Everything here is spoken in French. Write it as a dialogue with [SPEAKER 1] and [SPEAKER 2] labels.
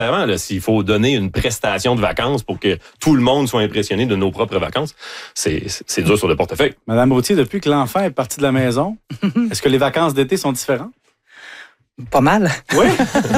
[SPEAKER 1] Avant, là, s'il faut donner une prestation de vacances pour que tout le monde soit impressionné de nos propres vacances, c'est dur sur le portefeuille.
[SPEAKER 2] Madame Gauthier, depuis que l'enfant est parti de la maison, est-ce que les vacances d'été sont différentes?
[SPEAKER 3] Pas mal.
[SPEAKER 2] Oui?